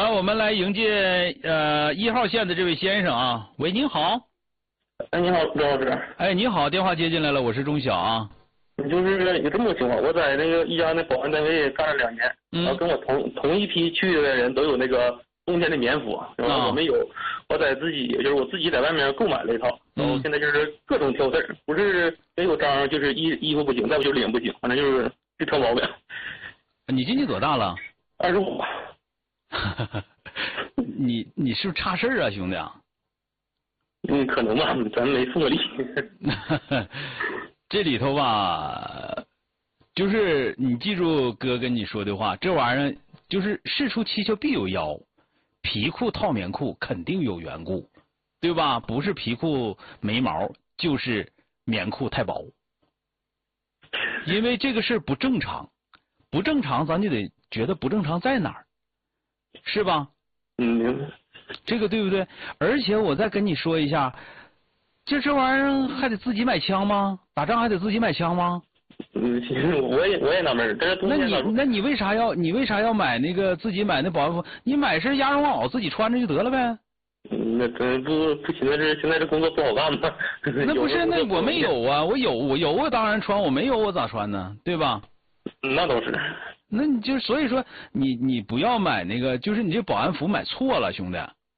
我们来迎接1号线的这位先生啊。喂，您好。 哎，你好，刘老师。 哎，你好，电话接进来了，我是钟晓啊。 就是有这么个情况，我在那个一家那保安单位干了2年，然后跟我同一批去的人都有那个冬天的棉服，然后我没有，我就是我自己在外面购买了一套，然后现在就是各种挑刺，不是没有章就是衣服不行，再不就领不行，反正就是挑毛病。 你今年多大了 ？25。 你是不是差事儿啊，兄弟啊？ 可能吧，咱没复过例。 这里头吧，就是你记住哥跟你说的话，这玩意儿就是事出蹊跷必有妖，皮裤套棉裤肯定有缘故，对吧？不是皮裤没毛，就是棉裤太薄，因为这个事不正常，不正常咱就得觉得不正常在哪儿，是吧？ 明白。 这个对不对？而且我再跟你说一下，这玩意儿还得自己买枪吗？打仗还得自己买枪吗？ 我也纳闷，但是那你为啥要买那个自己买那保安服？你买身鸭绒袄自己穿着就得了呗。 那真不现在这工作不好干吗？ 那不是，那我没有啊，我有我当然穿，我没有我咋穿呢？对吧？ 那倒是。 那你就所以说你不要买那个，就是你这保安服买错了，兄弟。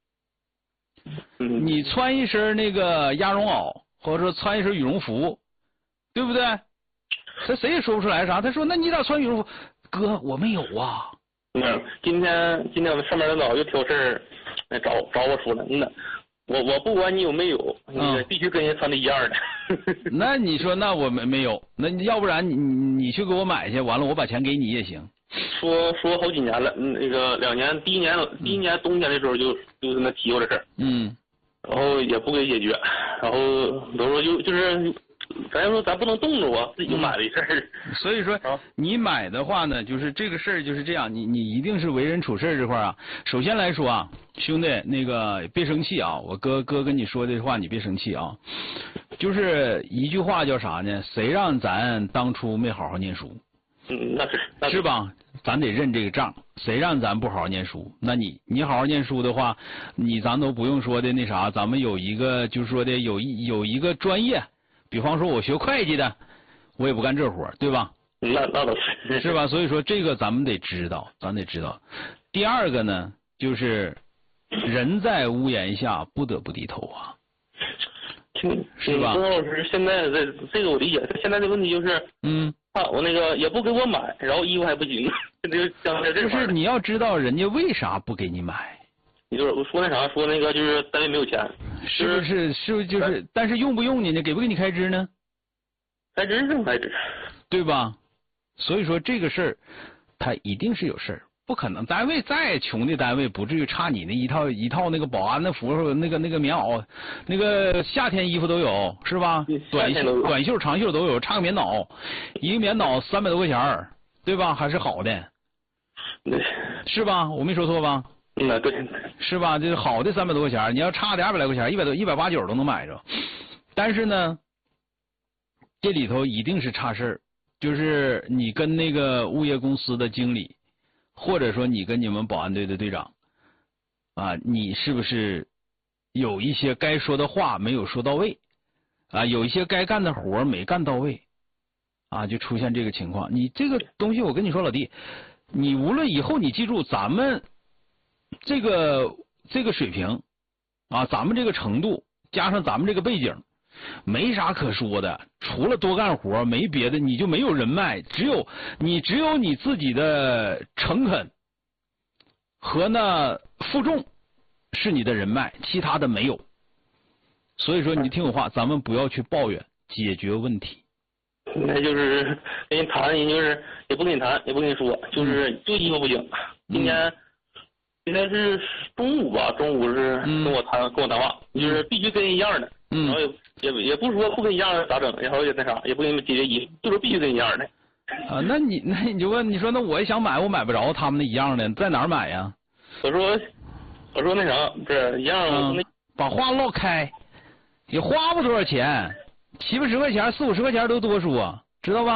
你穿一身那个鸭绒袄，或者说穿一身羽绒服，对不对？谁也说不出来啥。他说：“那你咋穿羽绒服？”哥，我没有啊。 今天我们上面领导又挑事儿，找我说了，我不管你有没有，你必须跟人穿的一样的。 那你说，那我没有，那要不然你去给我买去，完了我把钱给你也行。 说好几年了，那个2年，第一年冬天的时候就跟他提过这事儿，然后也不给解决，然后都说就是咱说咱不能冻着啊，自己就买了一身儿。 所以说你买的话呢，就是这个事儿就是这样，你一定是为人处事这块啊。首先来说啊，兄弟，那个别生气啊，我哥跟你说的话你别生气啊。就是一句话叫啥呢？谁让咱当初没好好念书？ 那是吧？咱得认这个账。谁让咱不好好念书？那你好好念书的话，咱都不用说的那啥，咱们有一个就是说的有一个专业，比方说我学会计的，我也不干这活，对吧？ 那倒是。 是吧？所以说这个咱们得知道，第二个呢，就是人在屋檐下不得不低头啊。是吧？ 钟老师，现在这个我理解，现在的问题就是，我那个也不给我买，然后衣服还不行，就将在这块。 就是你要知道人家为啥不给你买。 你就是我说那啥，说那个就是单位没有钱， 是不是就是？但是用不用你呢？给不给你开支呢？ 开支是开支， 对吧？所以说这个事儿，它一定是有事儿。不可能，单位再穷的单位不至于差你那一套那个保安的服，那个棉袄，那个夏天衣服都有，是吧？短袖、长袖都有，差个棉袄，一个棉袄300多块钱，对吧？还是好的，是吧？我没说错吧？ 对， 是吧？这好的300多块钱，你要差的200来块钱，189都能买着。但是呢，这里头一定是差事儿，就是你跟那个物业公司的经理。或者说你跟你们保安队的队长啊，你是不是有一些该说的话没有说到位啊？有一些该干的活没干到位啊，就出现这个情况。你这个东西我跟你说，老弟，你无论以后你记住咱们这个水平啊，咱们这个程度加上咱们这个背景，没啥可说的，除了多干活没别的，你就没有人脉，只有你自己的诚恳和那负重是你的人脉，其他的没有。所以说你听我话，咱们不要去抱怨，解决问题。 那就是跟你谈，人就是也不跟你谈，也不跟你说，就衣服不行。今天是中午吧，中午是跟我谈话，就是必须跟人一样的。然后也不说不跟一样的咋整，然后也那啥，也不给你们解决衣服，就说必须跟一样的。 啊，那你就问，你说那我也想买，我买不着他们那一样的，在哪儿买呀？ 我说那啥，不是一样， 把话唠开，也花不多少钱，70-80块钱，40-50块钱都多数啊，知道吧？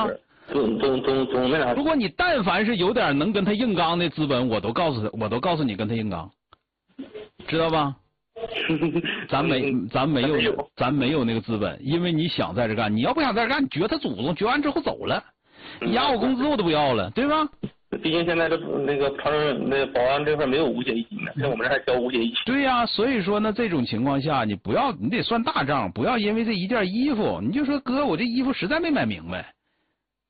总那啥。 如果你但凡是有点能跟他硬刚的资本，我都告诉你跟他硬刚，知道吧？咱没有那个资本，因为你想在这干，你要不想在这干，你绝他祖宗，绝完之后走了，你压我工资我都不要了，对吧？ 毕竟现在这那个保安这块没有五险一金的，像我们这还交五险一金。 对呀，所以说呢，这种情况下你得算大账，不要因为这一件衣服，你就说哥，我这衣服实在没买明白，